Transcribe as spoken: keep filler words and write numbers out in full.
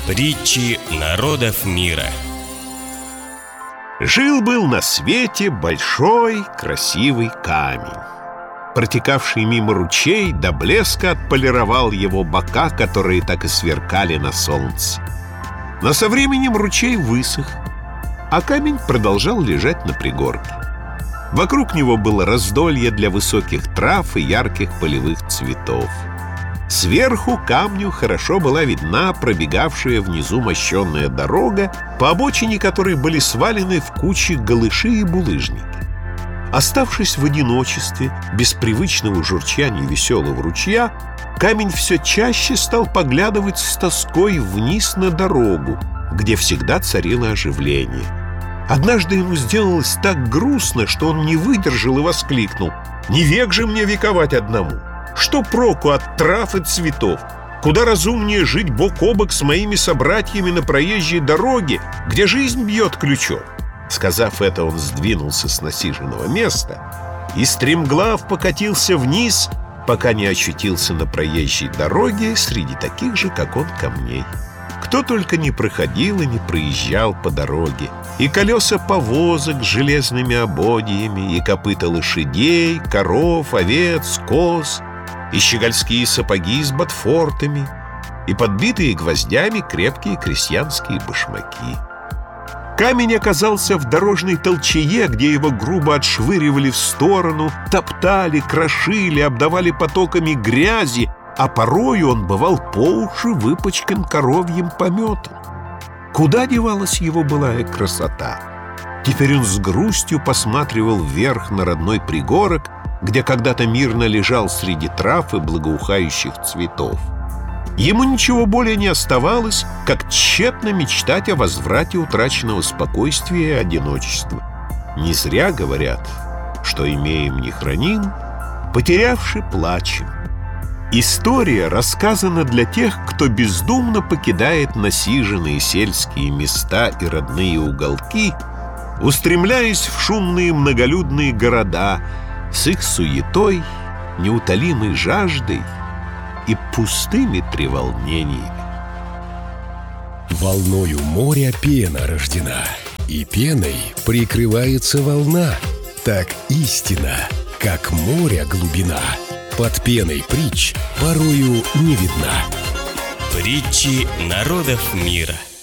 Притчи народов мира. Жил-был на свете большой красивый камень. Протекавший мимо ручей до блеска отполировал его бока, которые так и сверкали на солнце. Но со временем ручей высох, а камень продолжал лежать на пригорке. Вокруг него было раздолье для высоких трав и ярких полевых цветов. Сверху камню хорошо была видна пробегавшая внизу мощенная дорога, по обочине которой были свалены в кучи галыши и булыжники. Оставшись в одиночестве, без привычного журчания веселого ручья, камень все чаще стал поглядывать с тоской вниз на дорогу, где всегда царило оживление. Однажды ему сделалось так грустно, что он не выдержал и воскликнул: «Не век же мне вековать одному! Что проку от трав и цветов? Куда разумнее жить бок о бок с моими собратьями на проезжей дороге, где жизнь бьет ключом!» Сказав это, он сдвинулся с насиженного места и стремглав покатился вниз, пока не очутился на проезжей дороге среди таких же, как он, камней. Кто только не проходил и не проезжал по дороге. И колеса повозок с железными ободьями, и копыта лошадей, коров, овец, коз, и щегольские сапоги с ботфортами, и подбитые гвоздями крепкие крестьянские башмаки. Камень оказался в дорожной толчее, где его грубо отшвыривали в сторону, топтали, крошили, обдавали потоками грязи, а порою он бывал по уши выпачкан коровьим пометом. Куда девалась его былая красота? Теперь он с грустью посматривал вверх на родной пригорок, где когда-то мирно лежал среди трав и благоухающих цветов. Ему ничего более не оставалось, как тщетно мечтать о возврате утраченного спокойствия и одиночества. Не зря говорят, что имеем не храним, потерявши плачем. История рассказана для тех, кто бездумно покидает насиженные сельские места и родные уголки, устремляясь в шумные многолюдные города с их суетой, неутолимой жаждой и пустыми треволнениями. Волною моря пена рождена, и пеной прикрывается волна. Так истина, как моря глубина, под пеной притч порою не видна. Притчи народов мира.